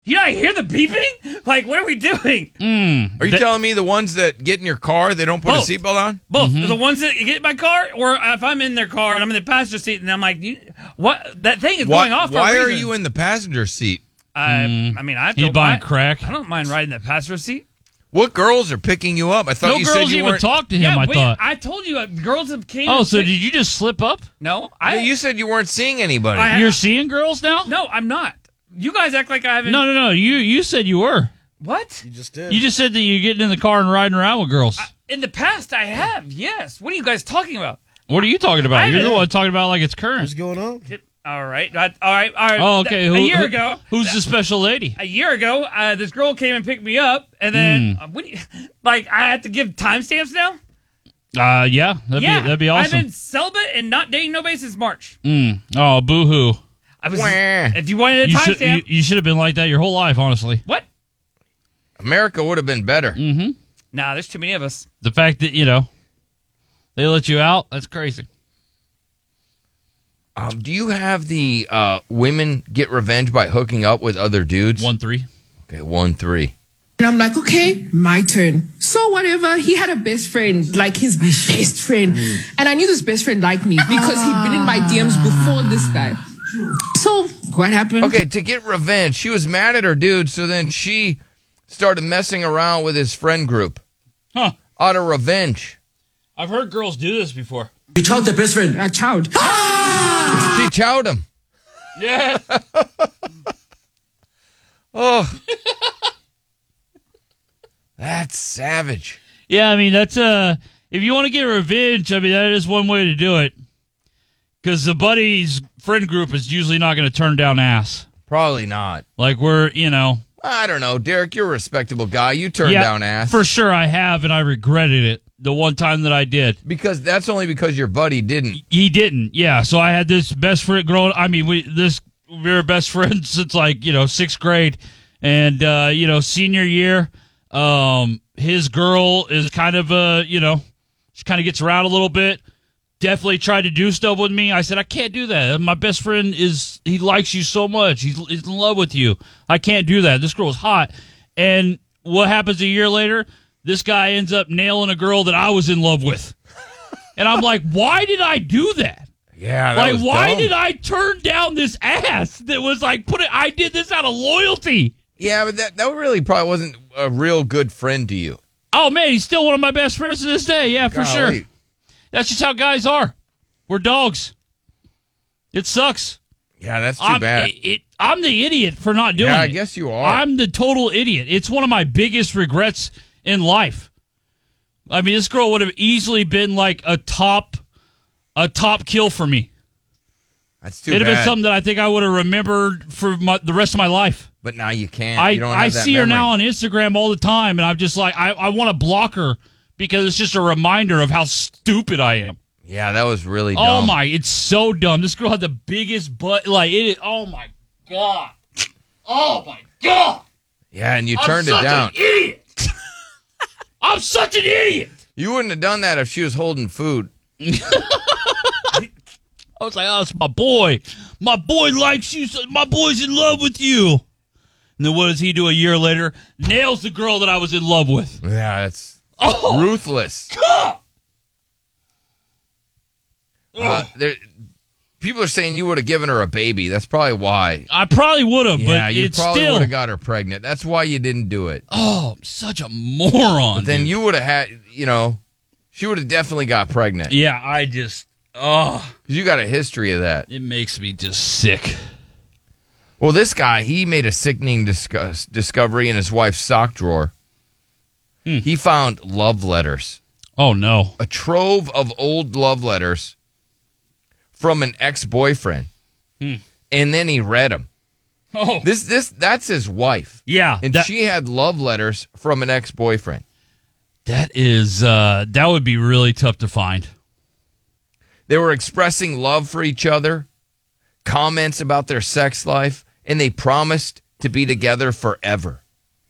You not hear the beeping? Like, what are we doing? Are you telling me the ones that get in your car, they don't put Both. a seatbelt on? Both. The ones that get in my car, or if I'm in their car and I'm in the passenger seat and I'm like, what? That thing is going off for a Why are reason. you in the passenger seat? I mean, He's buying crack. I don't mind riding the passenger seat. What girls are picking you up? I thought No you girls said you even weren't. talked to him, I wait, thought. I told you girls have came. Oh, and so picked- did you just slip up? No, You said you weren't seeing anybody. You're seeing girls now? No, I'm not. You guys act like I haven't. No. You said you were. What? You just did. You just said that you're getting in the car and riding around with girls. In the past, I have. Yes. What are you guys talking about? What are you talking about? You're the one talking about like it's current. What's going on? All right. All right. Oh, okay. A year ago. Who's the special lady? A year ago, this girl came and picked me up, and then I have to give timestamps now. Yeah, that'd be awesome. I've been celibate and not dating nobody since March. Oh, boo-hoo. I was. Wah. If you wanted a timestamp, You should have been like that your whole life, honestly. what? America would have been better. Nah, there's too many of us. The fact that, they let you out, that's crazy. Do you have the women get revenge by hooking up with other dudes? 1-3. Okay, 1-3. And I'm like, okay, my turn. So whatever, he had a best friend, like his best friend. And I knew this best friend liked me because he'd been in my DMs before this guy. So what happened? Okay, to get revenge, she was mad at her dude, so then she started messing around with his friend group. Huh. Out of revenge. I've heard girls do this before. You told the best friend. I chowed. She chowed him. Yeah. Oh. That's savage. Yeah, I mean, that's, if you want to get revenge, I mean, that is one way to do it. Because the buddy's friend group is usually not going to turn down ass. Probably not. Like, we're, I don't know. Derek, you're a respectable guy. You turned down ass. For sure I have, and I regretted it the one time that I did. Because that's only because your buddy didn't. He didn't, yeah. So I had this best friend growing. I mean, we were best friends since like 6th grade, and senior year, his girl is kind of she kind of gets around a little bit. Definitely tried to do stuff with me. I said I can't do that. My best friend he likes you so much. He's in love with you. I can't do that. This girl's hot, and what happens a year later? This guy ends up nailing a girl that I was in love with. And I'm like, why did I do that? Yeah, like, why did I turn down this ass that was like, I did this out of loyalty. Yeah, but that really probably wasn't a real good friend to you. Oh, man, he's still one of my best friends to this day. Yeah, for sure. That's just how guys are. We're dogs. It sucks. Yeah, that's too bad. I'm the idiot for not doing it. Yeah, I guess you are. I'm the total idiot. It's one of my biggest regrets in life. I mean, this girl would have easily been like a top kill for me. That's too bad. It'd have been something that I think I would have remembered for the rest of my life. But now you can't. I You don't have that see her memory. now on Instagram all the time, and I'm just like, I want to block her because it's just a reminder of how stupid I am. Yeah, that was really dumb. Oh my, it's so dumb. This girl had the biggest butt. Like it. Oh my god. Oh my god. Yeah, and you turned it down. I'm such an idiot. I'm such an idiot. You wouldn't have done that if she was holding food. I was like, oh, it's my boy. My boy likes you. My boy's in love with you. And then what does he do a year later? Nails the girl that I was in love with. Yeah, that's Oh, ruthless. People are saying you would have given her a baby. That's probably why. I probably would have, Yeah, but you it's probably still. would have got her pregnant. That's why you didn't do it. Oh, I'm such a moron. But then dude. you would have had, she would have definitely got pregnant. Yeah, I just. Oh, Because you got a history of that. it makes me just sick. Well, this guy, he made a sickening discovery in his wife's sock drawer. He found love letters. Oh, no. A trove of old love letters from an ex-boyfriend. And then he read them. Oh, That's his wife. yeah. And she had love letters from an ex-boyfriend. That is, that would be really tough to find. They were expressing love for each other, comments about their sex life, and they promised to be together forever.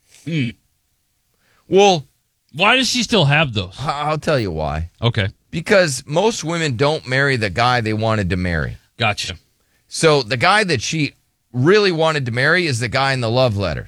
Well, Why does she still have those? I'll tell you why. Okay. Because most women don't marry the guy they wanted to marry. Gotcha. So the guy that she really wanted to marry is the guy in the love letters.